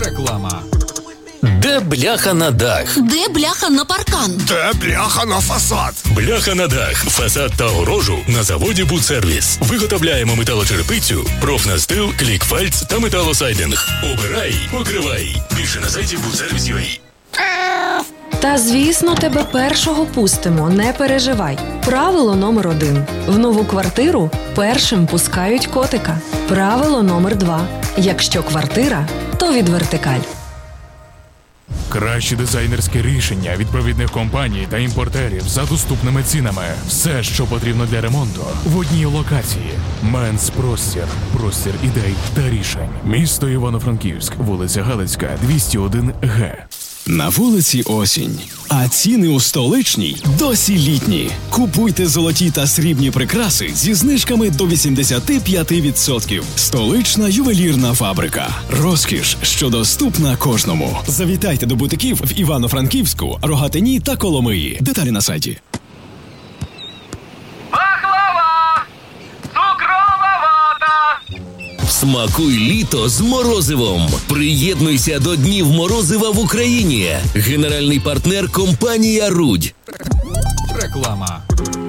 Реклама. Де бляха на дах? Де бляха на паркан? Де бляха на фасад? Бляха на дах, фасад та огорожу на заводі «Будсервіс». Виготовляємо металочерепицю, профнастил, клікфальц та металосайдинг. Обирай, покривай. Більше на сайті «Будсервіс.UA». Та, звісно, тебе першого пустимо, не переживай. Правило номер 1. В нову квартиру першим пускають котика. Правило номер 2. Якщо квартира, то від вертикаль. Кращі дизайнерські рішення від провідних компаній та імпортерів за доступними цінами. Все, що потрібно для ремонту, в одній локації. Менс Простір. Простір ідей та рішень. Місто Івано-Франківськ. Вулиця Галицька, 201 Г. На вулиці осінь, а ціни у столичній досі літні. Купуйте золоті та срібні прикраси зі знижками до 85%. Столична ювелірна фабрика. Розкіш, що доступна кожному. Завітайте до бутиків в Івано-Франківську, Рогатині та Коломиї. Деталі на сайті. Пахлава! Цукрова вата! Смакуй літо з морозивом. Приєднуйся до Днів морозива в Україні. Генеральний партнер – компанія «Рудь». Реклама.